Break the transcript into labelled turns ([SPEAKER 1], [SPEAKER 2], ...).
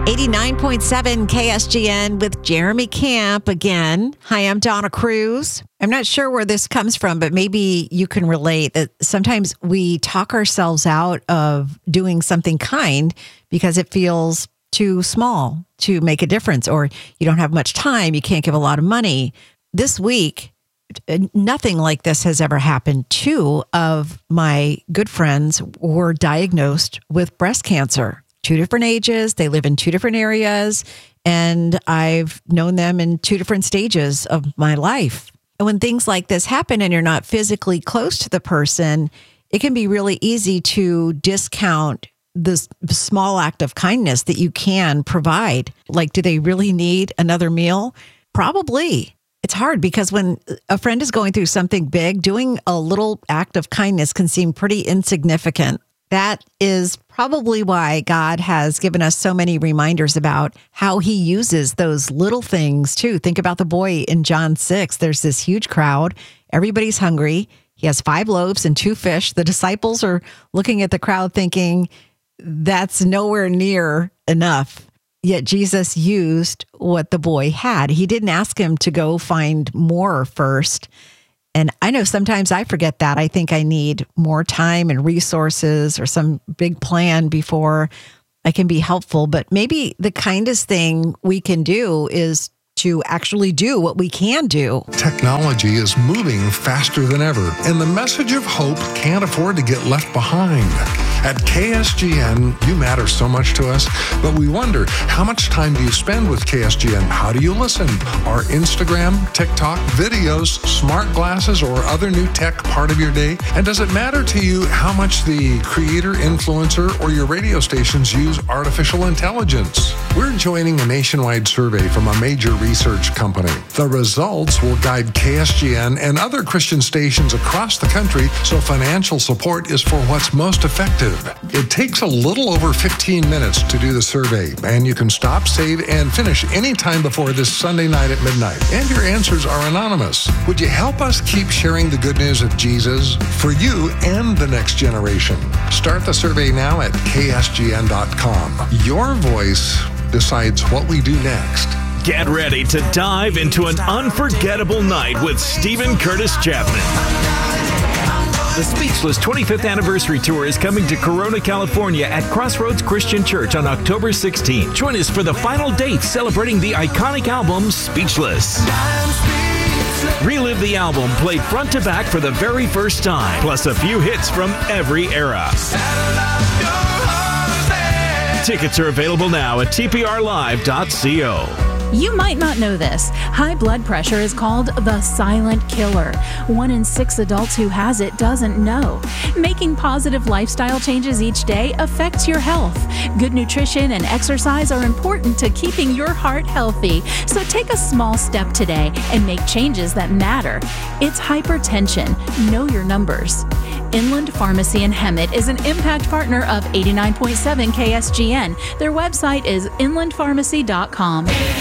[SPEAKER 1] 89.7 KSGN with Jeremy Camp again. Hi, I'm Donna Cruz. I'm not sure where this comes from, but maybe you can relate that sometimes we talk ourselves out of doing something kind because it feels too small to make a difference, or you don't have much time, you can't give a lot of money. This week, nothing like this has ever happened. Two of my good friends were diagnosed with breast cancer. 2 different ages, they live in 2 different areas, and I've known them in 2 different stages of my life. And when things like this happen and you're not physically close to the person, it can be really easy to discount this small act of kindness that you can provide. Like, do they really need another meal? Probably. It's hard because when a friend is going through something big, doing a little act of kindness can seem pretty insignificant. That is probably why God has given us so many reminders about how he uses those little things too. Think about the boy in John 6. There's this huge crowd. Everybody's hungry. He has 5 loaves and 2 fish. The disciples are looking at the crowd thinking, that's nowhere near enough. Yet Jesus used what the boy had. He didn't ask him to go find more first. And I know sometimes I forget that. I think I need more time and resources or some big plan before I can be helpful. But maybe the kindest thing we can do is to actually do what we can do.
[SPEAKER 2] Technology is moving faster than ever, and the message of hope can't afford to get left behind. At KSGN, you matter so much to us, but we wonder, how much time do you spend with KSGN? How do you listen? Are Instagram, TikTok, videos, smart glasses, or other new tech part of your day? And does it matter to you how much the creator, influencer, or your radio stations use artificial intelligence? We're joining a nationwide survey from a major research company. The results will guide KSGN and other Christian stations across the country, so financial support is for what's most effective. It takes a little over 15 minutes to do the survey, and you can stop, save, and finish anytime before this Sunday night at midnight. And your answers are anonymous. Would you help us keep sharing the good news of Jesus for you and the next generation? Start the survey now at ksgn.com. Your voice decides what we do next.
[SPEAKER 3] Get ready to dive into an unforgettable night with Steven Curtis Chapman. The Speechless 25th Anniversary Tour is coming to Corona, California at Crossroads Christian Church on October 16th. Join us for the final date celebrating the iconic album Speechless. Relive the album played front to back for the very first time, plus a few hits from every era. Tickets are available now at tprlive.co.
[SPEAKER 4] You might not know this. High blood pressure is called the silent killer. 1 in 6 adults who has it doesn't know. Making positive lifestyle changes each day affects your health. Good nutrition and exercise are important to keeping your heart healthy. So take a small step today and make changes that matter. It's hypertension. Know your numbers. Inland Pharmacy in Hemet is an impact partner of 89.7 KSGN. Their website is inlandpharmacy.com.